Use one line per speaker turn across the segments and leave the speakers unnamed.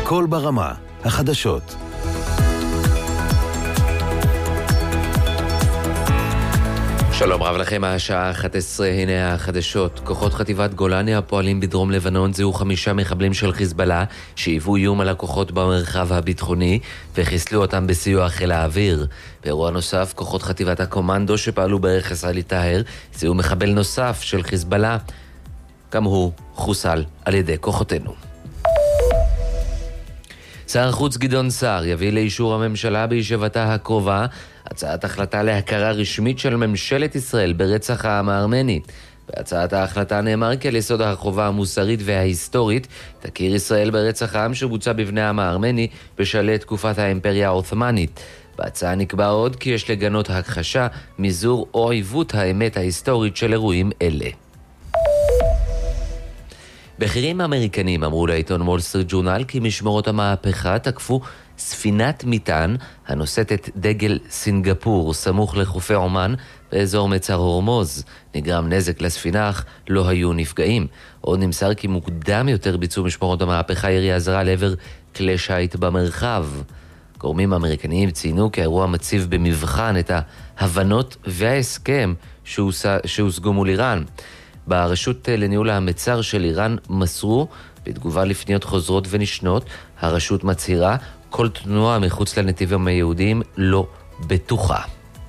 הכל ברמה, החדשות.
שלום רב לכם, השעה 11, הנה החדשות. כוחות חטיבת גולני הפועלים בדרום לבנון זהו 5 מחבלים של חיזבאללה שהיוו איום על הכוחות במרחב הביטחוני וחיסלו אותם בסיוע חיל האוויר. באירוע נוסף, כוחות חטיבת הקומנדו שפעלו ברכס עלי טהר זהו מחבל נוסף של חיזבאללה. גם הוא חוסל על ידי כוחותינו. שר החוץ גדעון סער יביא לאישור הממשלה בישיבתה הקרובה הצעת החלטה להכרה רשמית של ממשלת ישראל ברצח העם הארמני. בהצעת ההחלטה נאמר כי על יסוד החובה המוסרית וההיסטורית תכיר ישראל ברצח העם שבוצע בבני העם הארמני בשלהי תקופת האימפריה העות'מאנית. בהצעה נקבע עוד כי יש לגנות הכחשה, מזעור או עיוות האמת ההיסטורית של אירועים אלה. בכירים אמריקנים אמרו לעיתון וול סטריט ג'ורנל כי משמרות המהפכה תקפו ספינת מטען הנושאת את דגל סינגפור סמוך לחופי עומן באזור מצר הורמוז. נגרם נזק לספינה אך לא היו נפגעים. עוד נמסר כי מוקדם יותר ביצעו משמרות המהפכה ירי אזהרה לעבר כלי שיט במרחב. גורמים אמריקניים ציינו כי האירוע מציב במבחן את ההבנות וההסכם שהושגו מול איראן. ברשות לניהול המצר של איראן מסרו בתגובה לפניות חוזרות ונשנות, הרשות מצהירה כל תנועה מחוץ לנתיבים היהודיים לא בטוחה.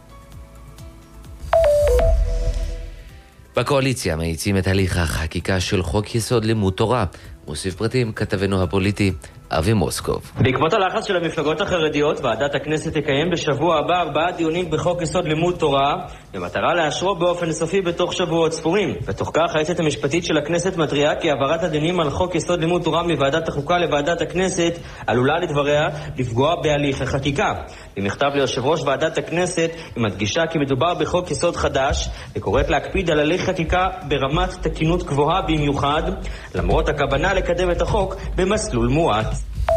בקואליציה מאיצים את הליך החקיקה של חוק יסוד לימוד תורה. מוסיף פרטים כתבנו הפוליטי אבי מוסקוב.
בעקבות הלחץ של המפלגות החרדיות, ועדת הכנסת תקיים בשבוע הבא 4 דיונים בחוק יסוד לימוד תורה, במטרה לאשרו באופן סופי בתוך שבועות ספורים. בתוך כך, היועצת המשפטית של הכנסת מתריעה כי העברת הדיונים על חוק יסוד לימוד תורה מוועדת החוקה לוועדת הכנסת עלולה לדבריה לפגוע בהליך החקיקה. במכתב ליושב ראש ועדת הכנסת היא מדגישה כי מדובר בחוק יסוד חדש וקוראת להקפיד על הליך חקיקה ברמת תקינות גבוהה במיוחד, למרות הכוונה לקדם את החוק במסלול מועט.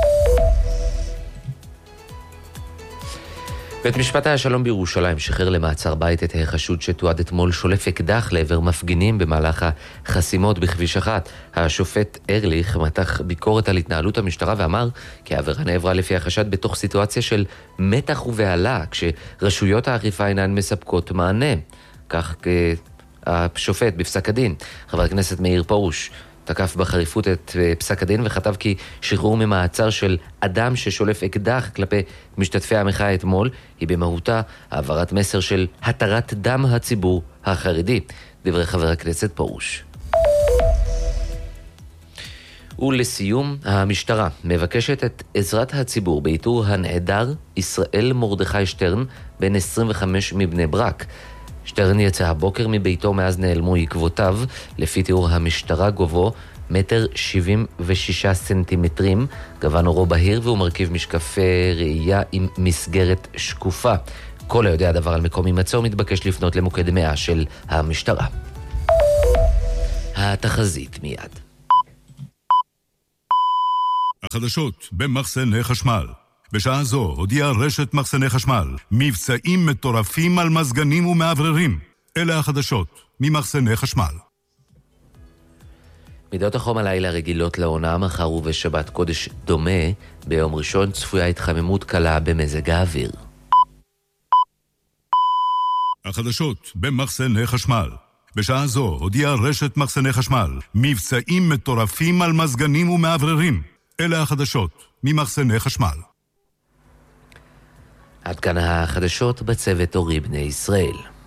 בית משפט השלום בירושלים שחרר למעצר בית את החשוד שתועד אתמול שולף אקדח לעבר מפגינים במהלך החסימות בכביש 1. השופט ארליך מתח ביקורת על התנהלות המשטרה ואמר כי העבירה נעברה לפי החשד בתוך סיטואציה של מתח ובהלה כשרשויות האכיפה אינן מספקות מענה. כך השופט בפסק הדין. חבר הכנסת מאיר פרוש תקף בחריפות את פסק הדין וכתב כי שחרור ממעצר של אדם ששולף אקדח כלפי משתתפי המחאה אתמול היא במהותה העברת מסר של התרת דם הציבור החרדי. דברי חבר הכנסת פרוש. ולסיום, המשטרה מבקשת את עזרת הציבור באיתור הנעדר ישראל מרדכי שטרן בן 25 מבני ברק. שטרן יצא הבוקר מביתו מאז נעלמו עקבותיו. לפי תיאור המשטרה גובהו 1.76 סנטימטרים, גוון עורו בהיר והוא מרכיב משקפי ראייה עם מסגרת שקופה. כל היודע הדבר על מקום הימצאו מתבקש לפנות למוקד 100 של המשטרה. התחזית מיד.
החדשות במחסני חשמל. בשעה זו הודיעה רשת מחסני חשמל מבצעים מטורפים על מזגנים ומעבררים. אלה החדשות ממחסני חשמל.
מידות החום הלילה רגילות לעונה, מחר ובשבת קודש דומה. ביום ראשון צפויה התחממות קלה במזג האוויר.
החדשות במחסני חשמל. בשעה זו הודיעה רשת מחסני חשמל מבצעים מטורפים על מזגנים ומעבררים. אלה החדשות ממחסני חשמל.
עד כאן החדשות בצוות אורי בני ישראל.